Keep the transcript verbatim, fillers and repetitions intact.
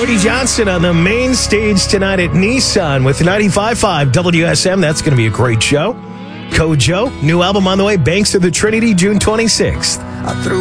Cody Johnson on the main stage tonight at Nissan with ninety-five point five W S M. That's going to be a great show. Kojo, new album on the way, Banks of the Trinity, June twenty-sixth. I threw